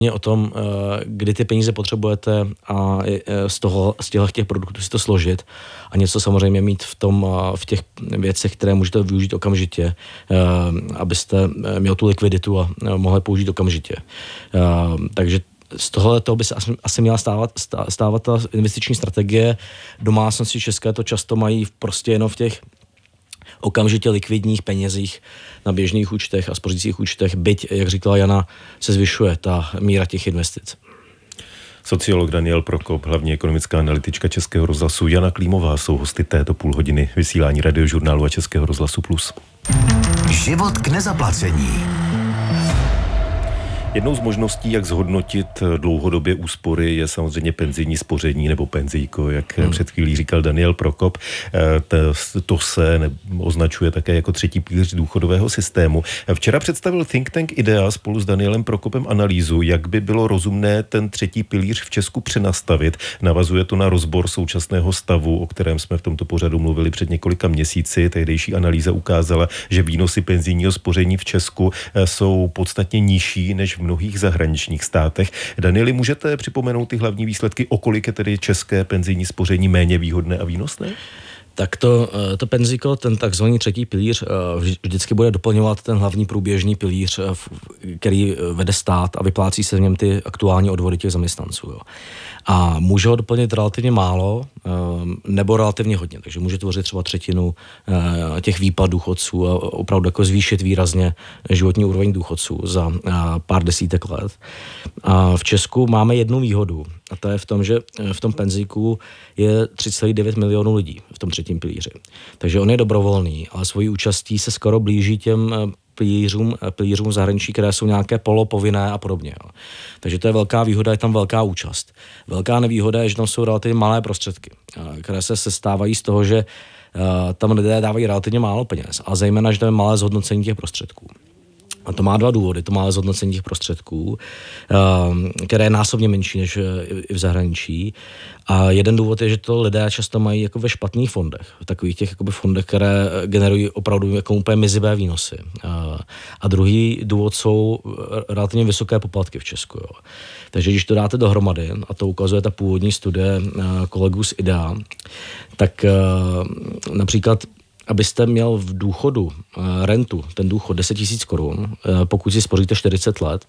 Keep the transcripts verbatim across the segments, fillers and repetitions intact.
o tom, kdy ty peníze potřebujete a z toho, z těch, těch produktů si to složit a něco samozřejmě mít v tom, v těch věcech, které můžete využít okamžitě, abyste měl tu likviditu a mohli použít okamžitě. Takže z tohohle toho by se asi, asi měla stávat, stávat ta investiční strategie. Domácnosti české to často mají prostě jenom v těch okamžitě likvidních penězích na běžných účtech a spořících účtech, byť, jak říkala Jana, se zvyšuje ta míra těch investic. Sociolog Daniel Prokop, hlavní ekonomická analytička Českého rozhlasu, Jana Klímová jsou hosty této půl hodiny vysílání Radiožurnálu a Českého rozhlasu Plus. Život k nezaplacení. Jednou z možností, jak zhodnotit dlouhodobě úspory, je samozřejmě penzijní spoření nebo penzijko, jak hmm. před chvílí říkal Daniel Prokop. To se označuje také jako třetí pilíř důchodového systému. Včera představil think tank IDEA spolu s Danielem Prokopem analýzu, jak by bylo rozumné ten třetí pilíř v Česku přenastavit. Navazuje to na rozbor současného stavu, o kterém jsme v tomto pořadu mluvili před několika měsíci. Tehdejší analýza ukázala, že výnosy penzijního spoření v Česku jsou podstatně nižší než v mnohých zahraničních státech. Danieli, můžete připomenout ty hlavní výsledky, o kolik je tedy české penzijní spoření méně výhodné a výnosné? Tak to, to penzíko, ten takzvaný třetí pilíř, vždycky bude doplňovat ten hlavní průběžný pilíř, který vede stát a vyplácí se v něm ty aktuální odvody těch zaměstnanců. Jo. A může ho doplnit relativně málo nebo relativně hodně, takže může tvořit třeba třetinu těch výplat důchodců a opravdu jako zvýšit výrazně životní úroveň důchodců za pár desítek let. A v Česku máme jednu výhodu a to je v tom, že v tom penzíku je tři celá devět milionů lidí v tom třetím pilíři. Takže on je dobrovolný, ale svojí účastí se skoro blíží těm pilířům, pilířům v zahraničí, které jsou nějaké polopovinné a podobně. Jo. Takže to je velká výhoda, je tam velká účast. Velká nevýhoda je, že tam jsou relativně malé prostředky, které se sestávají z toho, že tam lidé dávají relativně málo peněz a zejména, že tam je malé zhodnocení těch prostředků. A to má dva důvody, to má zhodnocení těch prostředků, které je násobně menší než i v zahraničí. A jeden důvod je, že to lidé často mají jako ve špatných fondech, v takových těch jakoby fondech, které generují opravdu jako úplně mizivé výnosy. A druhý důvod jsou relativně vysoké poplatky v Česku. Jo. Takže když to dáte dohromady, a to ukazuje ta původní studie kolegů z IDEA, tak například abyste měl v důchodu uh, rentu, ten důchod deset tisíc korun, uh, pokud si spoříte čtyřicet let,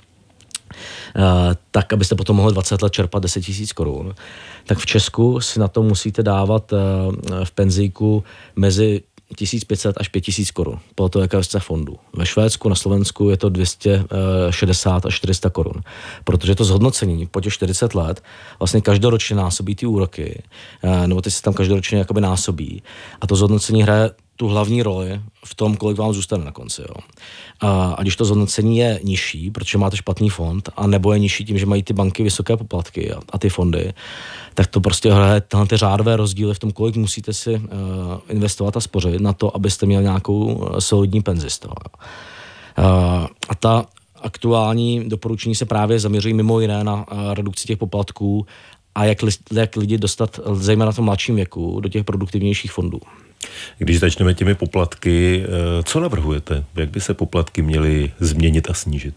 uh, tak abyste potom mohli dvacet let čerpat deset tisíc korun, tak v Česku si na to musíte dávat uh, v penzijku mezi tisíc pět set až pět tisíc korun, podle toho, jaké je fondu. Ve Švédsku, na Slovensku je to dvě stě šedesát až čtyři sta korun, protože to zhodnocení po těch čtyřicet let vlastně každoročně násobí ty úroky, nebo ty se tam každoročně jakoby násobí a to zhodnocení hraje tu hlavní roli v tom, kolik vám zůstane na konci. Jo. A, a když to zhodnocení je nižší, protože máte špatný fond, a nebo je nižší tím, že mají ty banky vysoké poplatky a, a ty fondy, tak to prostě hraje tyhle ty řádové rozdíly v tom, kolik musíte si uh, investovat a spořit na to, abyste měli nějakou uh, solidní penzi z toho. Uh, a ta aktuální doporučení se právě zaměřují mimo jiné na uh, redukci těch poplatků a jak, li, jak lidi dostat, zejména na tom mladším věku, do těch produktivnějších fondů. Když začneme těmi poplatky, co navrhujete? Jak by se poplatky měly změnit a snížit?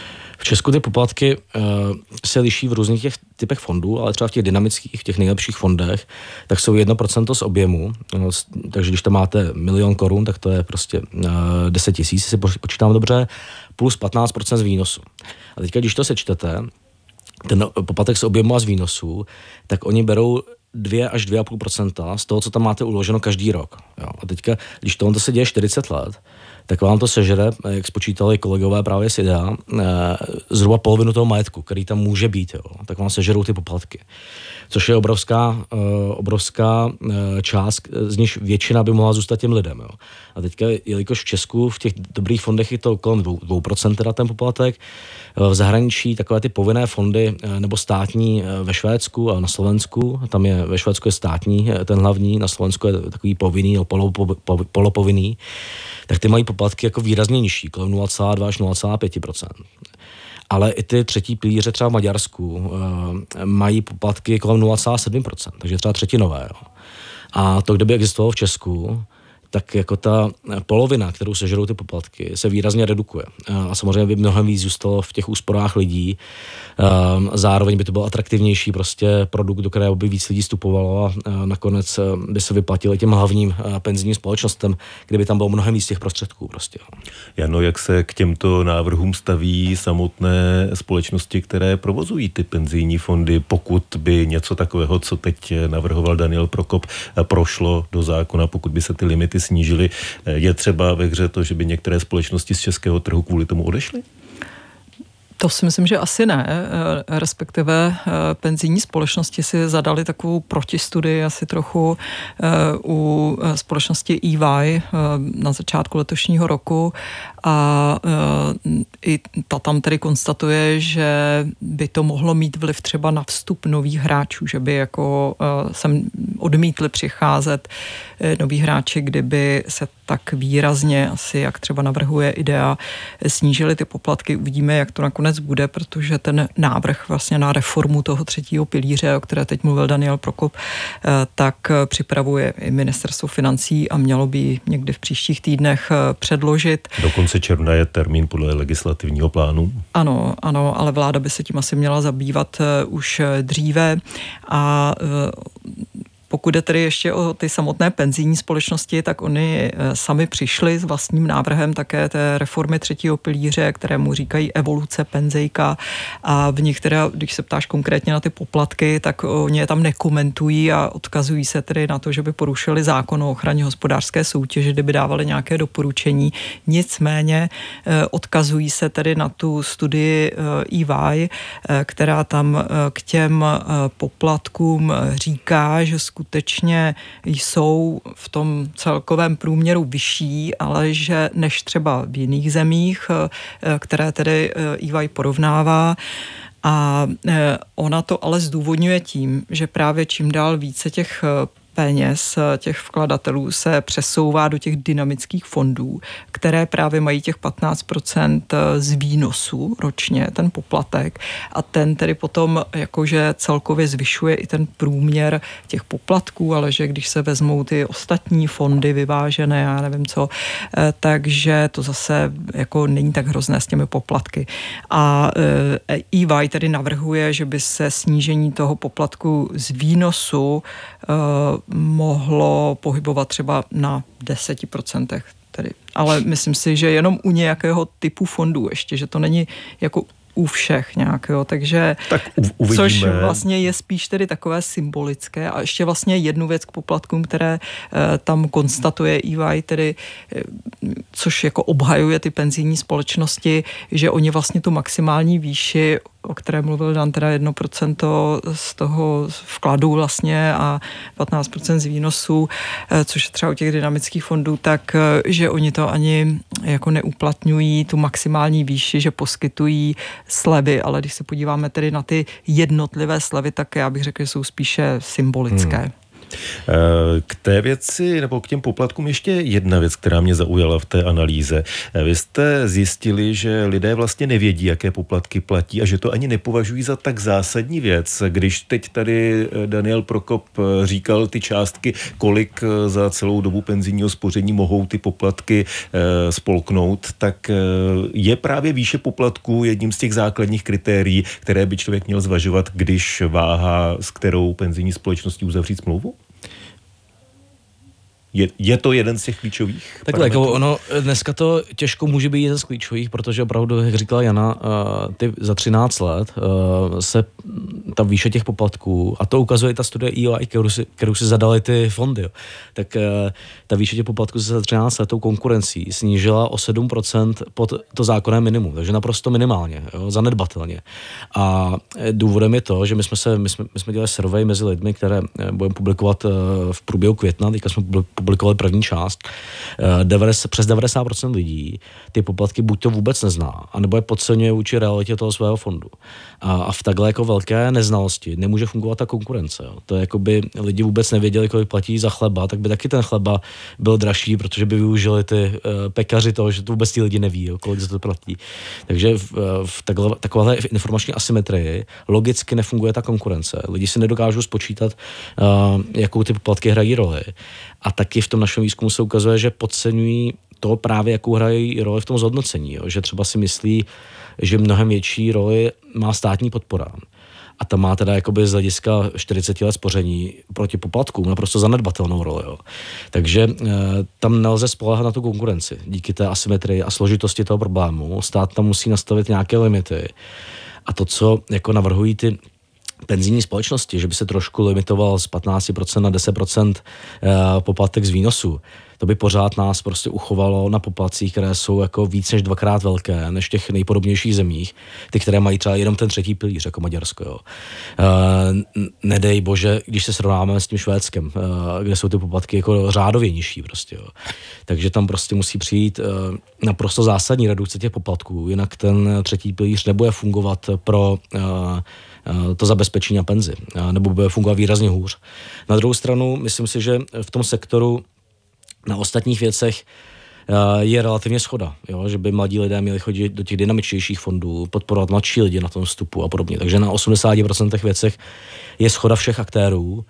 V Česku ty poplatky uh, se liší v různých těch typech fondů, ale třeba v těch dynamických, v těch nejlepších fondech, tak jsou jedno procento z objemu, no, takže když tam máte milion korun, tak to je prostě uh, deset tisíc, si počítám dobře, plus patnáct procent z výnosu. A teďka, když to sečtete, ten poplatek z objemu a z výnosu, tak oni berou dva až dva celá pět procenta z toho, co tam máte uloženo každý rok. Jo. A teďka, když tohle se děje čtyřicet let, tak vám to sežere, jak spočítali kolegové právě z IDEA, zhruba polovinu toho majetku, který tam může být, jo. Tak vám sežerou ty poplatky. Což je obrovská, obrovská část, z níž většina by mohla zůstat těm lidem. Jo. A teďka, jelikož v Česku v těch dobrých fondech je to kolem dvě procenta teda ten poplatek, v zahraničí takové ty povinné fondy nebo státní ve Švédsku a na Slovensku, tam je ve Švédsku je státní ten hlavní, na Slovensku je takový povinný, no, polo, polopovinný, tak ty mají poplatky jako výrazně nižší, kolem nula celá dva až nula celá pět procenta. Ale i ty třetí pilíře třeba v Maďarsku uh, mají poplatky kolem nula celá sedm procenta, takže třeba třetinové. Jo. A to, kdyby existovalo v Česku, tak jako ta polovina, kterou sežerou ty poplatky, se výrazně redukuje. A samozřejmě by mnohem víc zůstalo v těch úsporách lidí. Zároveň by to byl atraktivnější prostě produkt, do kterého by víc lidí vstupovalo a nakonec by se vyplatili těm hlavním penzijním společnostem, kdyby tam bylo mnohem víc těch prostředků prostě. Jano, jak se k těmto návrhům staví samotné společnosti, které provozují ty penzijní fondy, pokud by něco takového, co teď navrhoval Daniel Prokop, prošlo do zákona, pokud by se ty limity snížily, je třeba ve hře to, že by některé společnosti z českého trhu kvůli tomu odešly? To si myslím, že asi ne, respektive penzijní společnosti si zadali takovou protistudii asi trochu u společnosti E Y na začátku letošního roku a i ta tam tedy konstatuje, že by to mohlo mít vliv třeba na vstup nových hráčů, že by jako sem odmítli přicházet noví hráči, kdyby se tak výrazně, asi jak třeba navrhuje IDEA, snížili ty poplatky. Uvidíme, jak to nakonec bude, protože ten návrh vlastně na reformu toho třetího pilíře, o které teď mluvil Daniel Prokop, tak připravuje i ministerstvo financí a mělo by někdy v příštích týdnech předložit. Do konce června je termín podle legislativního plánu? Ano, ano, ale vláda by se tím asi měla zabývat už dříve a pokud jde tedy ještě o ty samotné penzijní společnosti, tak oni sami přišli s vlastním návrhem také té reformy třetího pilíře, kterému říkají evoluce penzijka a v nich teda, když se ptáš konkrétně na ty poplatky, tak oni je tam nekomentují a odkazují se tedy na to, že by porušili zákon o ochraně hospodářské soutěže, kdyby dávali nějaké doporučení. Nicméně odkazují se tedy na tu studii E Y, která tam k těm poplatkům říká, že skutečně jsou v tom celkovém průměru vyšší, ale že než třeba v jiných zemích, které tedy E Y porovnává. A ona to ale zdůvodňuje tím, že právě čím dál více těch peněz těch vkladatelů se přesouvá do těch dynamických fondů, které právě mají těch patnáct procent z výnosu ročně, ten poplatek, a ten tedy potom jakože celkově zvyšuje i ten průměr těch poplatků, ale že když se vezmou ty ostatní fondy vyvážené, já nevím co, takže to zase jako není tak hrozné s těmi poplatky. A E Y tedy navrhuje, že by se snížení toho poplatku z výnosu mohlo pohybovat třeba na deset procent tedy. Ale myslím si, že jenom u nějakého typu fondů ještě, že to není jako u všech nějakého, takže tak uvidíme. Což vlastně je spíš tedy takové symbolické. A ještě vlastně jednu věc k poplatkům, které e, tam konstatuje E Y, tedy, e, což jako obhajuje ty penzijní společnosti, že oni vlastně tu maximální výši, o které mluvil Dan, teda jedno procento z toho vkladu vlastně a patnáct procent z výnosů, což je třeba u těch dynamických fondů, tak že oni to ani jako neuplatňují tu maximální výši, že poskytují slevy, ale když se podíváme tedy na ty jednotlivé slevy, tak já bych řekl, že jsou spíše symbolické. Hmm. K té věci, nebo k těm poplatkům ještě jedna věc, která mě zaujala v té analýze. Vy jste zjistili, že lidé vlastně nevědí, jaké poplatky platí a že to ani nepovažují za tak zásadní věc. Když teď tady Daniel Prokop říkal ty částky, kolik za celou dobu penzijního spoření mohou ty poplatky spolknout, tak je právě výše poplatků jedním z těch základních kritérií, které by člověk měl zvažovat, když váhá, s kterou penzijní společností uzavřít smlouvu? Je, je to jeden z těch klíčových? Takhle, jako ono dneska to těžko může být jeden z klíčových, protože opravdu, jak říkala Jana, ty za třináct let se ta výše těch poplatků, a to ukazuje ta studie E Y, kterou si, kterou si zadali ty fondy, jo, tak ta výše těch poplatků se za třináct let tou konkurencí snížila o sedm procent pod to zákonné minimum, takže naprosto minimálně, jo, zanedbatelně. A důvodem je to, že my jsme, se, my jsme, my jsme dělali survey mezi lidmi, které budeme publikovat v průběhu května, teďka jsme publikovali první část, devadesát, přes devadesát procent lidí ty poplatky buď to vůbec nezná, anebo je podceňuje vůči realitě toho svého fondu. A, a v takhle jako velké neznalosti nemůže fungovat ta konkurence. Jo. To je jako by lidi vůbec nevěděli, kolik platí za chleba, tak by taky ten chleba byl dražší, protože by využili ty uh, pekaři toho, že to vůbec ty lidi neví, jo, kolik za to platí. Takže v, v takhle, takovéhle informační asymetrii logicky nefunguje ta konkurence. Lidi si nedokážou spočítat, uh, jakou ty poplatky hrají roli. A tak taky v tom našem výzkumu se ukazuje, že podceňují to právě, jakou hrají roli v tom zhodnocení. Jo? Že třeba si myslí, že mnohem větší roli má státní podpora. A ta má teda jakoby z hlediska čtyřicet let spoření proti poplatkům naprosto zanedbatelnou roli. Jo. Takže e, tam nelze spoléhat na tu konkurenci. Díky té asymetrii a složitosti toho problému stát tam musí nastavit nějaké limity. A to, co jako navrhují ty penzijní společnosti, že by se trošku limitoval z patnáct procent na deset procent e, poplatek z výnosu, to by pořád nás prostě uchovalo na poplatcích, které jsou jako víc než dvakrát velké, než v těch nejpodobnějších zemích, ty, které mají třeba jenom ten třetí pilíř, jako Maďarsko. Jo. E, nedej bože, když se srovnáme s tím Švédskem, e, kde jsou ty poplatky jako řádově nižší prostě. Jo. Takže tam prostě musí přijít e, naprosto zásadní redukce těch poplatků, jinak ten třetí pilíř nebude fungovat pro e, to zabezpečení a penzi, nebo bude fungovat výrazně hůř. Na druhou stranu, myslím si, že v tom sektoru na ostatních věcech je relativně shoda, jo? Že by mladí lidé měli chodit do těch dynamičtějších fondů, podporovat mladší lidi na tom vstupu a podobně. Takže na osmdesát procent věcech je shoda všech aktérů.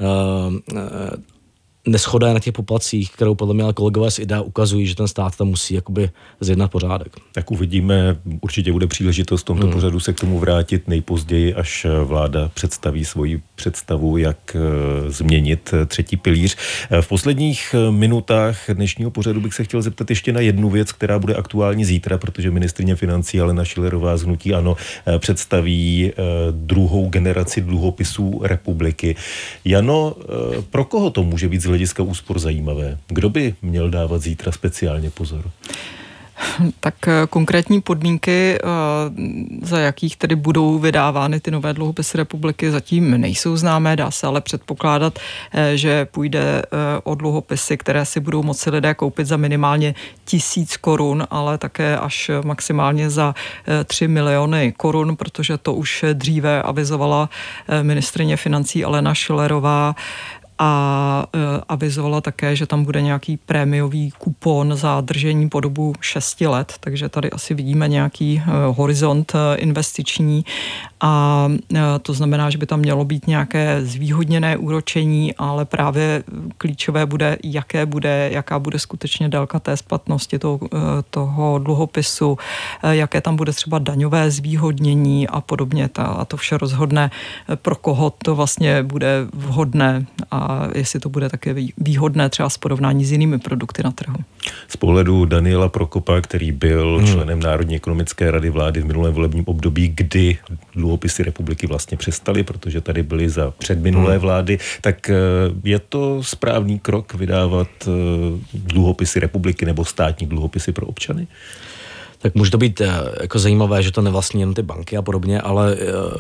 Neschoda je na těch poplatcích, kterou podle mě ale kolegové z I D A ukazují, že ten stát tam musí jakoby zjednat pořádek. Tak uvidíme, určitě bude příležitost v tomto hmm. pořadu se k tomu vrátit nejpozději, až vláda představí svoji představu, jak změnit třetí pilíř. V posledních minutách dnešního pořadu bych se chtěl zeptat ještě na jednu věc, která bude aktuální zítra, protože ministryně financí Alena Schillerová z hnutí ANO představí druhou generaci dluhopisů republiky. Jano, pro koho to může být z hlediska úspor zajímavé? Kdo by měl dávat zítra speciálně pozor? Tak konkrétní podmínky, za jakých tedy budou vydávány ty nové dluhopisy republiky, zatím nejsou známé, dá se ale předpokládat, že půjde o dluhopisy, které si budou moci lidé koupit za minimálně tisíc korun, ale také až maximálně za tři miliony korun, protože to už dříve avizovala ministryně financí Alena Schillerová. A e, avizovala také, že tam bude nějaký prémiový kupon za držení po dobu šesti let, takže tady asi vidíme nějaký e, horizont e, investiční a e, to znamená, že by tam mělo být nějaké zvýhodněné úročení, ale právě klíčové bude, jaké bude, jaká bude skutečně délka té splatnosti toho, e, toho dluhopisu, e, jaké tam bude třeba daňové zvýhodnění a podobně. Ta, a to vše rozhodne, e, pro koho to vlastně bude vhodné a a jestli to bude také výhodné třeba s porovnání s jinými produkty na trhu. Z pohledu Daniela Prokopa, který byl hmm. členem Národní ekonomické rady vlády v minulém volebním období, kdy dluhopisy republiky vlastně přestaly, protože tady byly za předminulé hmm. vlády, tak je to správný krok vydávat dluhopisy republiky nebo státní dluhopisy pro občany? Tak může to být jako zajímavé, že to nevlastní jen ty banky a podobně, ale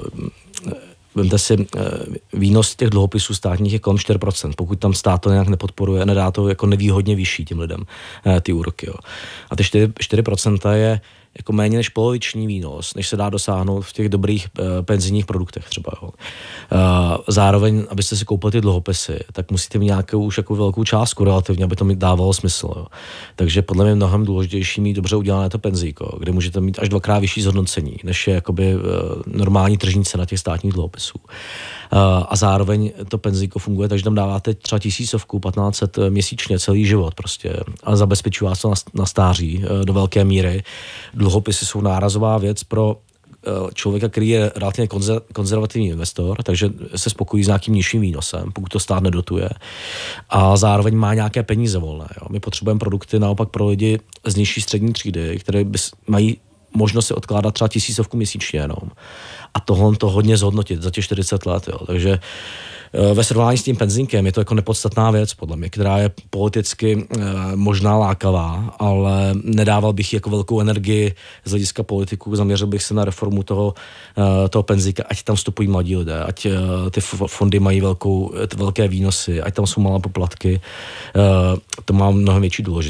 vemte si, výnos těch dluhopisů státních je kolem čtyři procenta. Pokud tam stát to nějak nepodporuje, nedá to jako nevýhodně vyšší těm lidem ty úroky. Jo. A ty čtyři procenta je jako méně než poloviční výnos, než se dá dosáhnout v těch dobrých e, penzijních produktech třeba. Jo. E, zároveň, abyste si koupili ty dluhopisy, tak musíte mít nějakou už jako velkou částku relativně, aby to mi dávalo smysl. Jo. Takže podle mě mnohem důležitější mít dobře udělané to penzíko, kde můžete mít až dvakrát vyšší zhodnocení, než je jakoby e, normální tržní cena těch státních dluhopisů. E, a zároveň to penzíko funguje, takže tam dáváte třeba tisícovku, patnáct set měsíčně celý život prostě a zabezpečí vás to na, na stáří e, do velké míry. Dluhopisy jsou nárazová věc pro člověka, který je relativně konzervativní investor, takže se spokojí s nějakým nižším výnosem, pokud to stát nedotuje. A zároveň má nějaké peníze volné. Jo. My potřebujeme produkty naopak pro lidi z nižší střední třídy, které bys, mají možnost si odkládat třeba tisícovku měsíčně jenom. A tohle to hodně zhodnotit za těch čtyřicet let. Jo. Takže ve srovnání s tím penzínkem je to jako nepodstatná věc, podle mě, která je politicky e, možná lákavá, ale nedával bych jako velkou energii z hlediska politiků, zaměřil bych se na reformu toho, e, toho penzínka, ať tam vstupují mladí lidé, ať e, ty fondy mají velkou, velké výnosy, ať tam jsou malé poplatky, e, to má mnohem větší důležitost.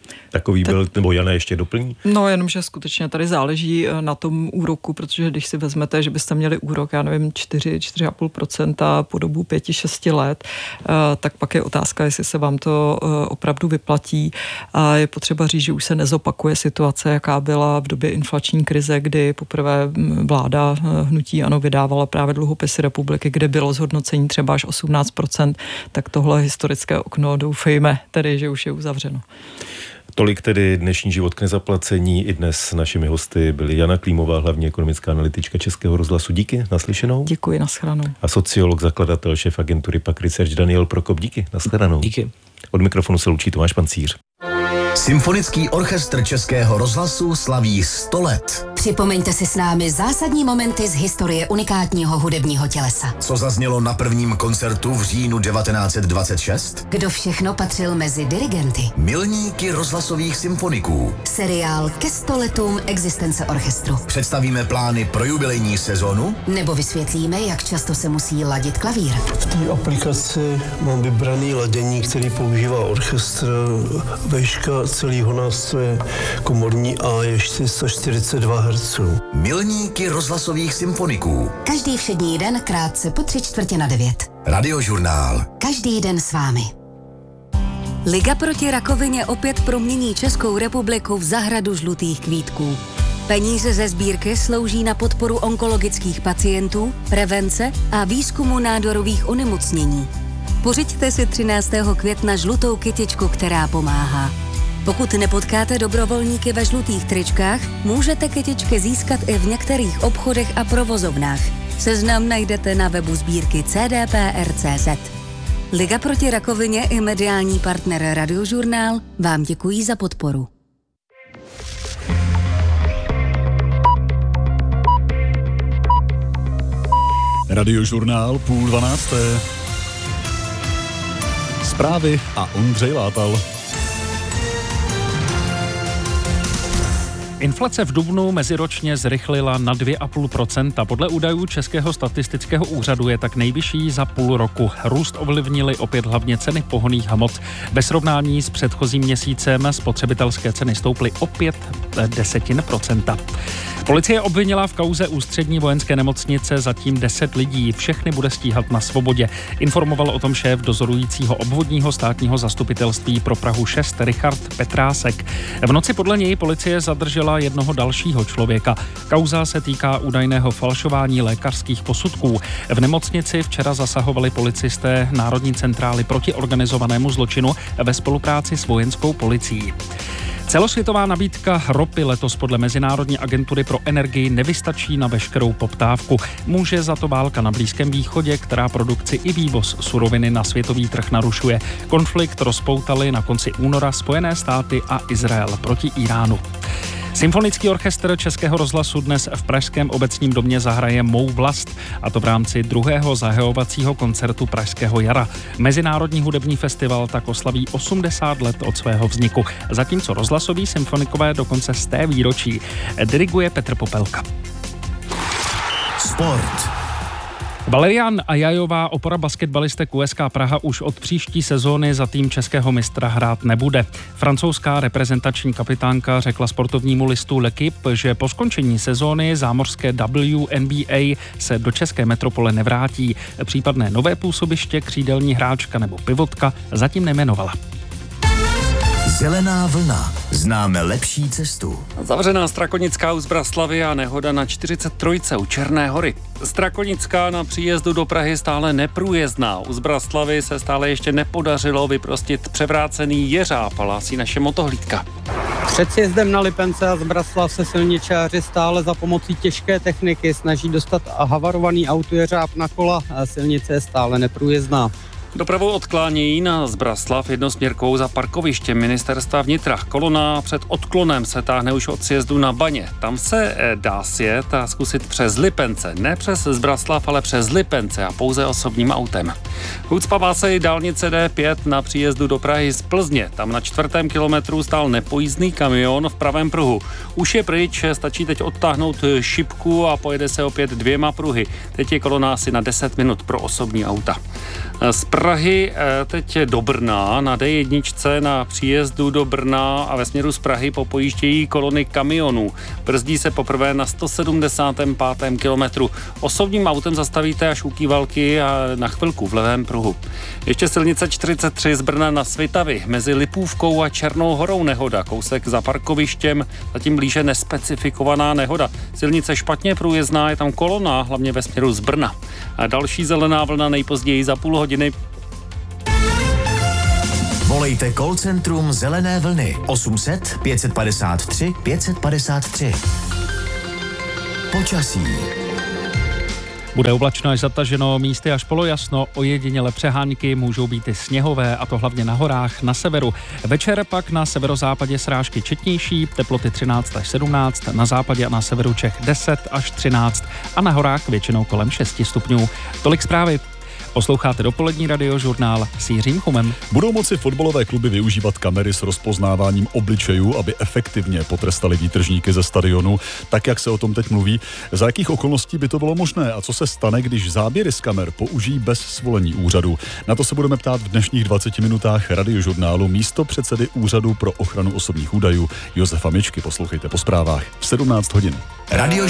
Takový tak, byl, nebo Jana ještě doplní? No jenom, že skutečně tady záleží na tom úroku, protože když si vezmete, že byste měli úrok, já nevím, čtyři, čtyři celá pět procenta po dobu pěti, šesti let, tak pak je otázka, jestli se vám to opravdu vyplatí. A je potřeba říct, že už se nezopakuje situace, jaká byla v době inflační krize, kdy poprvé vláda hnutí ANO vydávala právě dluhopisy republiky, kde bylo zhodnocení třeba až osmnáct procent, tak tohle historické okno doufejme tedy, že už je uzavřeno. Tolik tedy dnešní Život k nezaplacení. I dnes našimi hosty byly Jana Klímová, hlavní ekonomická analytička Českého rozhlasu. Díky, naslyšenou. Děkuji, nashledanou. A sociolog, zakladatel, šéf agentury Pak Research Daniel Prokop. Díky, nashledanou. Díky. Od mikrofonu se loučí Tomáš Pancíř. Symfonický orchestr Českého rozhlasu slaví sto let. Připomeňte si s námi zásadní momenty z historie unikátního hudebního tělesa. Co zaznělo na prvním koncertu v říjnu devatenáct set dvacet šest? Kdo všechno patřil mezi dirigenty? Milníky rozhlasových symfoniků. Seriál ke sto letům existence orchestru. Představíme plány pro jubilejní sezonu? Nebo vysvětlíme, jak často se musí ladit klavír. V té aplikaci mám vybraný ladění, který používá orchestr, vejška celého nástroje komorní A je čtyři sta čtyřicet dva hertzů. Milníky rozhlasových symfoniků. Každý všední den krátce po tři čtvrtě na devět. Radiožurnál. Každý den s vámi. Liga proti rakovině opět promění Českou republiku v zahradu žlutých kvítků. Peníze ze sbírky slouží na podporu onkologických pacientů, prevence a výzkumu nádorových onemocnění. Pořiďte si třináctého května žlutou kytičku, která pomáhá. Pokud nepotkáte dobrovolníky ve žlutých tričkách, můžete kytičky získat i v některých obchodech a provozovnách. Seznam najdete na webu sbírky c d p r tečka c z. Liga proti rakovině i mediální partner Radiožurnál vám děkují za podporu. Radiožurnál půl dvanácté. Zprávy a Ondřej Látal. Inflace v dubnu meziročně zrychlila na dvě celá pět procenta. Podle údajů Českého statistického úřadu je tak nejvyšší za půl roku. Růst ovlivnily opět hlavně ceny pohonných hmot. Ve srovnání s předchozím měsícem spotřebitelské ceny stouply opět desetin procenta. Policie obvinila v kauze Ústřední vojenské nemocnice zatím deset lidí. Všechny bude stíhat na svobodě. Informoval o tom šéf dozorujícího obvodního státního zastupitelství pro Prahu šest Richard Petrásek. V noci podle něj policie zadržela jednoho dalšího člověka. Kauza se týká údajného falšování lékařských posudků. V nemocnici včera zasahovali policisté Národní centrály proti organizovanému zločinu ve spolupráci s vojenskou policií. Celosvětová nabídka ropy letos podle Mezinárodní agentury pro energii nevystačí na veškerou poptávku. Může za to válka na Blízkém východě, která produkci i vývoz suroviny na světový trh narušuje. Konflikt rozpoutali na konci února Spojené státy a Izrael proti Iránu. Symfonický orchestr Českého rozhlasu dnes v Pražském obecním domě zahraje Mou vlast, a to v rámci druhého zahajovacího koncertu Pražského jara. Mezinárodní hudební festival tak oslaví osmdesát let od svého vzniku, zatímco rozhlasový symfonikové dokonce z té výročí. Diriguje Petr Popelka. Sport. Valerian Ajajová, opora basketbalistek U S K Praha, už od příští sezóny za tým českého mistra hrát nebude. Francouzská reprezentační kapitánka řekla sportovnímu listu L'Equipe, že po skončení sezóny zámořské W N B A se do české metropole nevrátí. Případné nové působiště křídelní hráčka nebo pivotka zatím nejmenovala. Zelená vlna. Známe lepší cestu. Zavřená Strakonická u Zbraslavy a nehoda na čtyřicet tři u Černé Hory. Strakonická na příjezdu do Prahy stále neprůjezdná. U Zbraslavy se stále ještě nepodařilo vyprostit převrácený jeřáb, hlásí naše motohlídka. Před sjezdem na Lipence a Zbraslav se silničáři stále za pomocí těžké techniky snaží dostat havarovaný autojeřáb na kola a silnice je stále neprůjezdná. Dopravu odklánějí na Zbraslav jednosměrkou za parkovištěm Ministerstva vnitra. Kolona před odklonem se táhne už od sjezdu na Baně. Tam se dá sjet a zkusit přes Lipence. Ne přes Zbraslav, ale přes Lipence a pouze osobním autem. Ucpává se i dálnice D pět na příjezdu do Prahy z Plzně. Tam na čtvrtém kilometru stál nepojízdný kamion v pravém pruhu. Už je pryč, stačí teď odtáhnout šipku a pojede se opět dvěma pruhy. Teď je kolona asi na deset minut pro osobní auta. Z Prahy teď do Brna, na D jedna na příjezdu do Brna a ve směru z Prahy popojíždějí kolony kamionů. Brzdí se poprvé na sto sedmdesátém pátém kilometru. Osobním autem zastavíte až u Kývalky a na chvilku v levém pruhu. Ještě silnice čtyřicet tři z Brna na Svitavy. Mezi Lipůvkou a Černou Horou nehoda. Kousek za parkovištěm, zatím blíže nespecifikovaná nehoda. Silnice špatně průjezdná, je tam kolona, hlavně ve směru z Brna. A další zelená vlna nejpozději za půl hodiny. Volejte call centrum Zelené vlny osm set pět padesát tři pět padesát tři. Počasí. Bude oblačno až zataženo, místy až polojasno, ojediněle přehánky, můžou být i sněhové, a to hlavně na horách na severu. Večer pak na severozápadě srážky četnější, teploty třináct až sedmnáct, na západě a na severu Čech deset až třináct a na horách většinou kolem šest stupňů. Tolik zprávy. Posloucháte dopolední radiožurnál s Jiřím Chumem. Budou moci fotbalové kluby využívat kamery s rozpoznáváním obličejů, aby efektivně potrestali výtržníky ze stadionu, tak jak se o tom teď mluví. Za jakých okolností by to bylo možné a co se stane, když záběry z kamer použijí bez svolení úřadu? Na to se budeme ptát v dnešních dvaceti minutách radiožurnálu místopředsedy Úřadu pro ochranu osobních údajů Josefa Mičky. Poslouchejte po zprávách v sedmnáct hodin. Radio